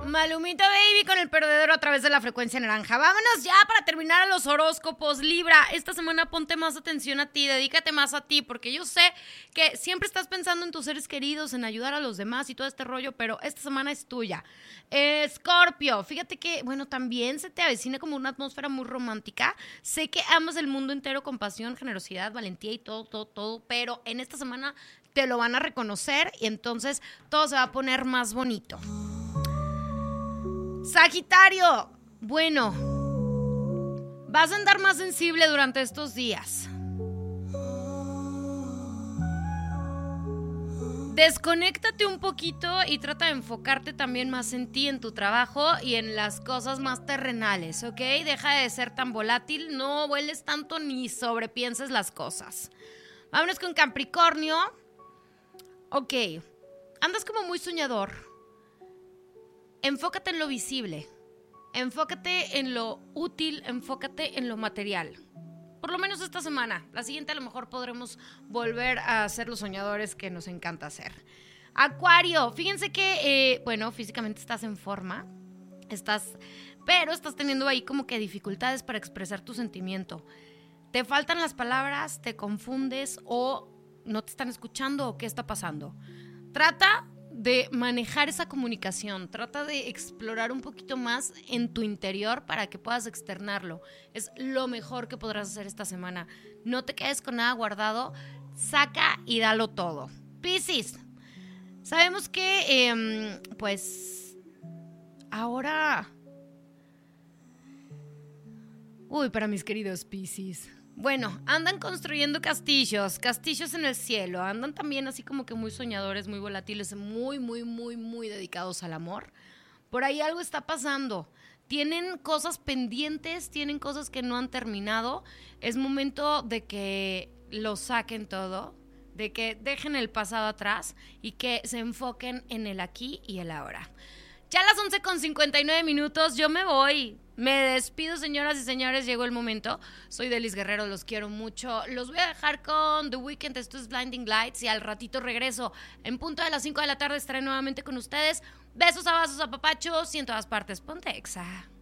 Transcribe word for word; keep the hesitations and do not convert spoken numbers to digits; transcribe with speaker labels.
Speaker 1: Malumita Baby con el perdedor a través de la frecuencia naranja. Vámonos ya para terminar a los horóscopos. Libra, esta semana ponte más atención a ti, dedícate más a ti, porque yo sé que siempre estás pensando en tus seres queridos, en ayudar a los demás y todo este rollo, pero esta semana es tuya. Escorpio, fíjate que, bueno, también se te avecina como una atmósfera muy romántica. Sé que amas el mundo entero con pasión, generosidad, valentía y todo, todo, todo, pero en esta semana te lo van a reconocer y entonces todo se va a poner más bonito. Sagitario, bueno, vas a andar más sensible durante estos días. Desconéctate un poquito y trata de enfocarte también más en ti, en tu trabajo y en las cosas más terrenales, ¿ok? Deja de ser tan volátil, no vueles tanto ni sobrepienses las cosas. Vámonos con Capricornio. Ok, andas como muy soñador. Enfócate en lo visible, enfócate en lo útil, enfócate en lo material. Por lo menos esta semana. La siguiente a lo mejor podremos volver a ser los soñadores que nos encanta hacer. Acuario, fíjense que, eh, bueno, físicamente estás en forma, estás, pero estás teniendo ahí como que dificultades para expresar tu sentimiento. Te faltan las palabras, te confundes o no te están escuchando o qué está pasando. Trata de manejar esa comunicación, trata de explorar un poquito más en tu interior para que puedas externarlo. Es lo mejor que podrás hacer esta semana. No te quedes con nada guardado, saca y dalo todo. Piscis, sabemos que, eh, pues, ahora... Uy, para mis queridos Piscis. Bueno, andan construyendo castillos, castillos en el cielo, andan también así como que muy soñadores, muy volátiles, muy, muy, muy, muy dedicados al amor. Por ahí algo está pasando, tienen cosas pendientes, tienen cosas que no han terminado, es momento de que lo saquen todo, de que dejen el pasado atrás y que se enfoquen en el aquí y el ahora. Ya a las once con cincuenta y nueve minutos, yo me voy. Me despido, señoras y señores, llegó el momento. Soy Delis Guerrero, los quiero mucho. Los voy a dejar con The Weeknd, esto es Blinding Lights y al ratito regreso. En punto de las cinco de la tarde estaré nuevamente con ustedes. Besos, abrazos, apapachos y en todas partes. Ponte Exa.